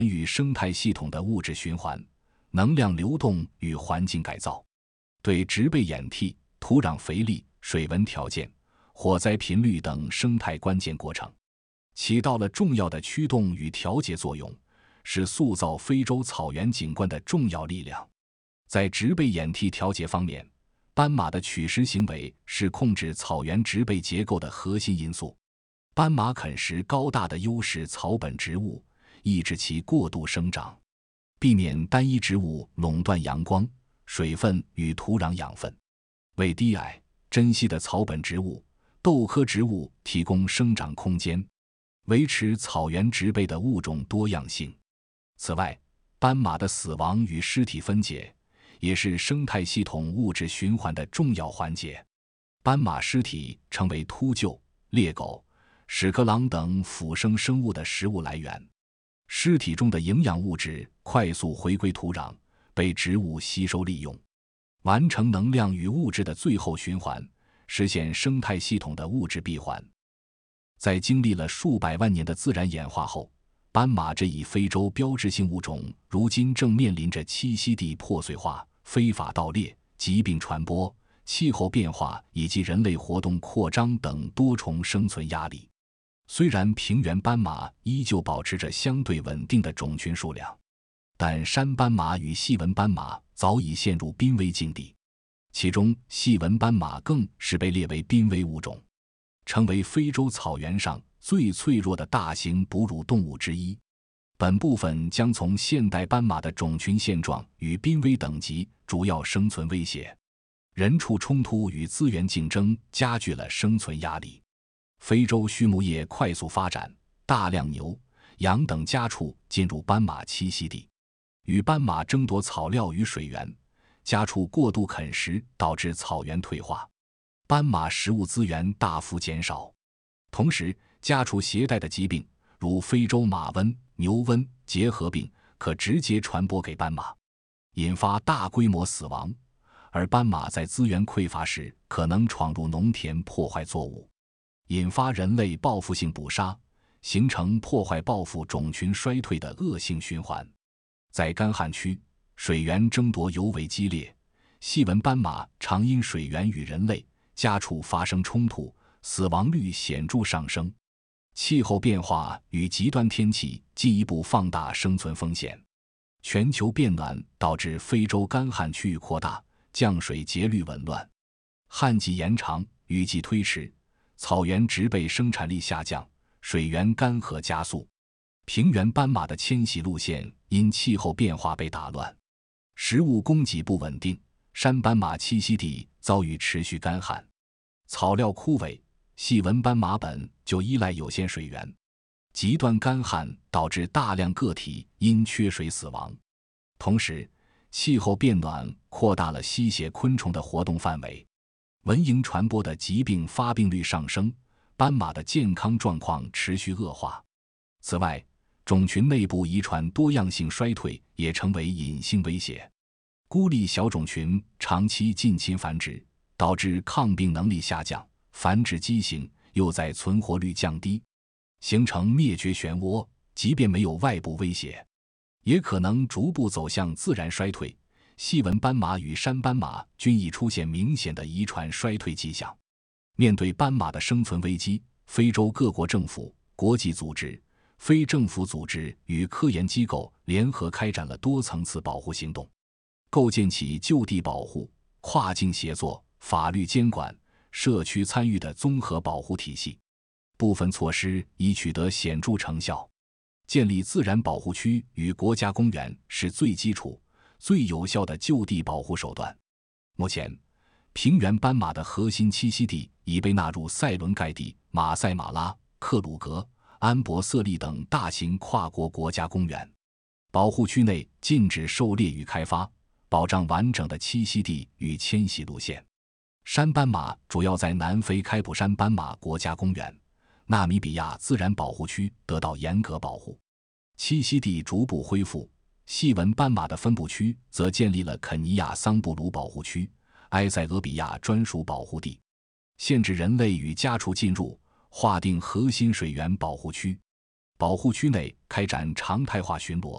与生态系统的物质循环、能量流动与环境改造，对植被掩替、土壤肥力、水文条件、火灾频率等生态关键过程，起到了重要的驱动与调节作用，是塑造非洲草原景观的重要力量。在植被掩替调节方面，斑马的取食行为是控制草原植被结构的核心因素。斑马啃食高大的优势草本植物，抑制其过度生长，避免单一植物垄断阳光、水分与土壤养分，为低矮、珍稀的草本植物、豆科植物提供生长空间，维持草原植被的物种多样性。此外，斑马的死亡与尸体分解也是生态系统物质循环的重要环节。斑马尸体成为秃鹫、猎狗、屎壳郎等腐生生物的食物来源，尸体中的营养物质快速回归土壤，被植物吸收利用，完成能量与物质的最后循环，实现生态系统的物质闭环。在经历了数百万年的自然演化后，斑马这一非洲标志性物种如今正面临着栖息地破碎化、非法盗猎、疾病传播、气候变化以及人类活动扩张等多重生存压力。虽然平原斑马依旧保持着相对稳定的种群数量，但山斑马与细纹斑马早已陷入濒危境地，其中细纹斑马更是被列为濒危物种，成为非洲草原上最脆弱的大型哺乳动物之一。本部分将从现代斑马的种群现状与濒危等级、主要生存威胁、人畜冲突与资源竞争加剧了生存压力。非洲畜牧业快速发展，大量牛、羊等家畜进入斑马栖息地，与斑马争夺草料与水源，家畜过度啃食导致草原退化，斑马食物资源大幅减少。同时，家畜携带的疾病，如非洲马瘟、牛瘟、结核病，可直接传播给斑马，引发大规模死亡。而斑马在资源匮乏时，可能闯入农田破坏作物，引发人类报复性捕杀，形成破坏报复种群衰退的恶性循环。在干旱区，水源争夺尤为激烈，细纹斑马常因水源与人类、家畜发生冲突，死亡率显著上升。气候变化与极端天气进一步放大生存风险。全球变暖导致非洲干旱区域扩大，降水节律紊乱，旱季延长，雨季推迟，草原植被生产力下降，水源干涸加速。平原斑马的迁徙路线因气候变化被打乱，食物供给不稳定，山斑马栖息地遭遇持续干旱，草料枯萎，细纹斑马本就依赖有限水源，极端干旱导致大量个体因缺水死亡。同时，气候变暖扩大了吸血昆虫的活动范围，蚊蝇传播的疾病发病率上升，斑马的健康状况持续恶化。此外，种群内部遗传多样性衰退也成为隐性威胁。孤立小种群长期近亲繁殖，导致抗病能力下降，繁殖畸形又在存活率降低，形成灭绝漩涡。即便没有外部威胁，也可能逐步走向自然衰退。细纹斑马与山斑马均已出现明显的遗传衰退迹象。面对斑马的生存危机，非洲各国政府、国际组织、非政府组织与科研机构联合开展了多层次保护行动，构建起就地保护、跨境协作、法律监管、社区参与的综合保护体系。部分措施已取得显著成效。建立自然保护区与国家公园是最基础、最有效的就地保护手段。目前，平原斑马的核心栖息地已被纳入塞伦盖蒂、马赛马拉、克鲁格、安博瑟利等大型跨国国家公园。保护区内禁止狩猎与开发，保障完整的栖息地与迁徙路线。山斑马主要在南非开普山斑马国家公园、纳米比亚自然保护区得到严格保护，栖息地逐步恢复。细纹斑马的分布区则建立了肯尼亚桑布鲁保护区、埃塞俄比亚专属保护地，限制人类与家畜进入，划定核心水源保护区。保护区内开展常态化巡逻，